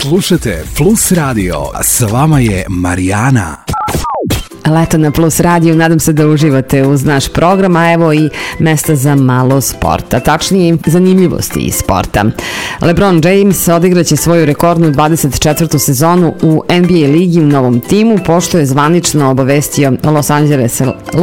Slušajte Plus Radio, a s vama je Marijana. Leto na Plus radiju, nadam se da uživate uz naš program, a evo i mesta za malo sporta, tačnije zanimljivosti iz sporta. LeBron James odigraće svoju rekordnu 24. sezonu u NBA ligi u novom timu, pošto je zvanično obavestio Los